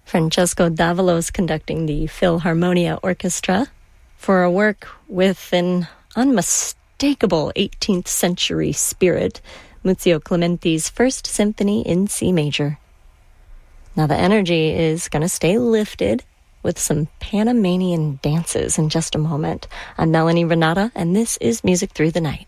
Francesco Davalos conducting the Philharmonia Orchestra for a work with an unmistakable 18th century spirit, Muzio Clementi's First Symphony in C major. Now the energy is going to stay lifted with some Panamanian dances in just a moment. I'm Melanie Renata, and this is Music Through the Night.